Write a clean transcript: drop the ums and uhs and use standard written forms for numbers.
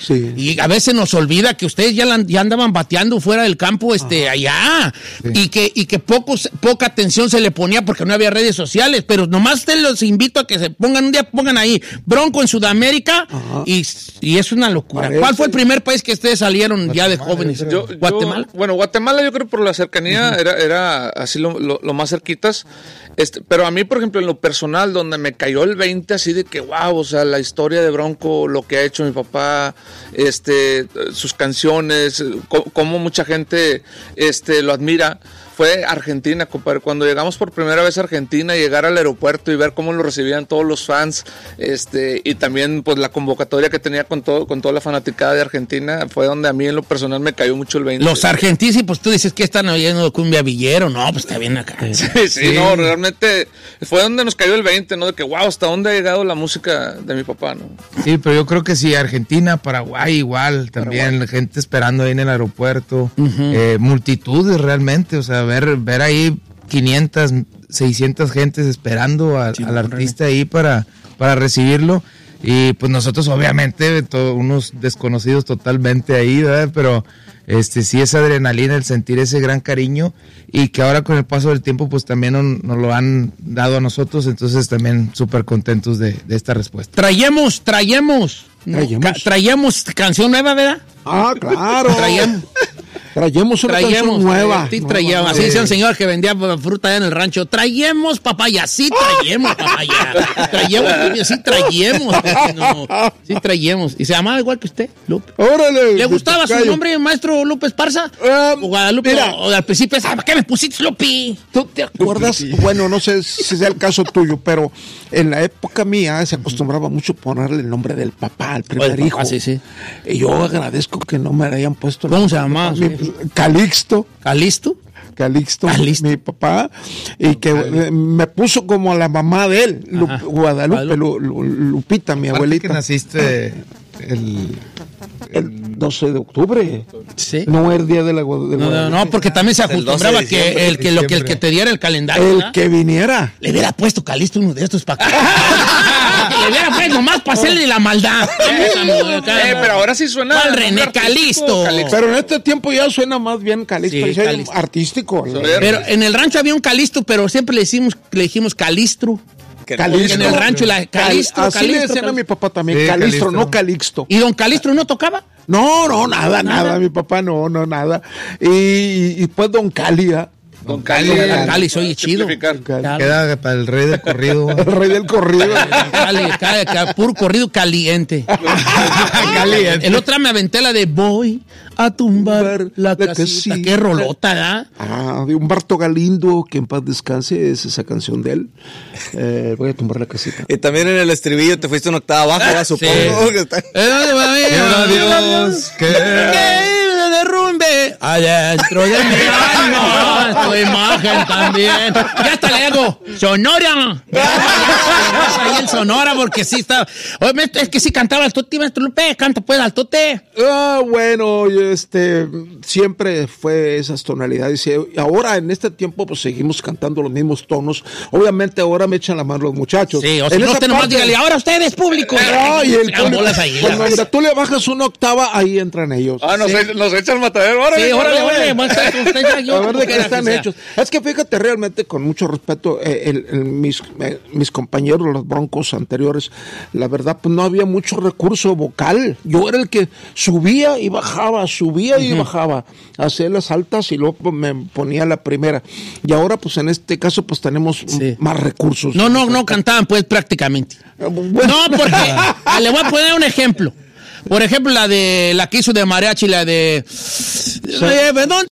Sí. Y a veces nos olvida que ustedes ya andaban bateando fuera del campo allá. Sí. Y que poca atención se le ponía porque no había redes sociales. Pero nomás te los invito a que se pongan ahí Bronco en Sudamérica y es una locura. Parece. ¿Cuál fue el primer país que ustedes salieron Guatemala, ya de jóvenes? ¿Guatemala? Bueno, Guatemala yo creo por la cercanía era así lo más cerquitas. Pero a mí, por ejemplo, en lo personal, donde me cayó el 20 así de que wow, o sea, la historia de Bronco, lo que ha hecho mi papá, sus canciones, cómo mucha gente lo admira, fue Argentina, compadre. Cuando llegamos por primera vez a Argentina, llegar al aeropuerto y ver cómo lo recibían todos los fans, y también pues la convocatoria que tenía con toda la fanaticada de Argentina, fue donde a mí en lo personal me cayó mucho el 20. Los argentinos, pues tú dices que están oyendo cumbia villero, no, pues está bien acá. Sí, no, realmente fue donde nos cayó el 20, ¿no? De que wow, hasta dónde ha llegado la música de mi papá, ¿no? Sí, pero yo creo que sí, Argentina, Paraguay igual, también gente esperando ahí en el aeropuerto, multitudes realmente, o sea, ver ahí 500, 600 gentes esperando al artista ahí para recibirlo. Y pues nosotros obviamente, unos desconocidos totalmente ahí, ¿verdad? Pero sí, esa adrenalina, el sentir ese gran cariño, y que ahora con el paso del tiempo pues también nos lo han dado a nosotros, entonces también súper contentos de esta respuesta. Traemos canción nueva, ¿verdad? Ah, claro. Traemos una canción nueva. Sí, traíamos. Así decía un señor que vendía fruta allá en el rancho. Traemos papaya. Sí, traemos papaya. Sí, traíamos. ¿Y se llamaba igual que usted, Lupe? ¡Órale! ¿Le gustaba su nombre, maestro Lupe Esparza? ¿O Guadalupe? Mira, o al principio, ¿para qué me pusiste Lupe? ¿Tú te acuerdas? Bueno, no sé si sea el caso tuyo, pero en la época mía se acostumbraba mucho ponerle el nombre del papá al primer hijo. Sí. Y yo agradezco que no me hayan puesto. ¿Cómo se llamaba? Calixto, mi papá, y que me puso como a la mamá de él, Guadalupe, Lupita, mi abuelita. ¿Que naciste el 12 de octubre? Sí. No el día de la Guadalupe. No, porque también se acostumbraba que el que te diera el calendario. El ¿verdad? que viniera. Le hubiera puesto Calixto uno de estos para acá. Le hubiera puesto nomás para hacerle la maldad. Pero ahora sí suena. ¿Cuál René? Calixto. Pero en este tiempo ya suena más bien Calixto. Sí, Calixto. Artístico. Pero en el rancho había un Calixto, pero siempre le dijimos Calistro. Calixto. En el rancho Calistro. Así le decían a mi papá también, sí, Calistro, no Calixto. ¿Y don Calistro no tocaba? No, nada, mi papá no, nada. Y pues don Calia. Don Cali. Cali, soy chido. Queda para el rey del corrido. El rey del corrido. Cali, puro corrido caliente. Caliente. El otro me aventé la de voy a tumbar la casita. Qué rolota, ¿verdad? De Humberto Galindo, que en paz descanse, es esa canción de él. Voy a tumbar la casita. Y también en el estribillo te fuiste una octava abajo, supongo. Dios, que derrumbe adentro de mi alma tu imagen también. Ya hasta le hago Sonora. Ahí en Sonora, porque sí está. Es que sí cantaba al tote, maestro Lupe. Canta pues al tote. Bueno, siempre fue esas tonalidades. Y ahora en este tiempo pues seguimos cantando los mismos tonos. Obviamente ahora me echan la mano los muchachos. Sí, o si no, usted nomás dígale, ahora ustedes público. Y el público, cuando tú le bajas una octava, ahí entran ellos. Nos echan matadero. Ahora sí, órale. A ver de qué están hechos. Es que fíjate, realmente, con mucho respeto, mis compañeros, los Broncos anteriores, la verdad, pues no había mucho recurso vocal. Yo era el que subía y bajaba, hacía las altas y luego pues, me ponía la primera. Y ahora, pues en este caso, pues tenemos más recursos. No cantaban pues prácticamente. No, porque le voy a poner un ejemplo. Por ejemplo, la que hizo de mariachi, la de... ¿Dónde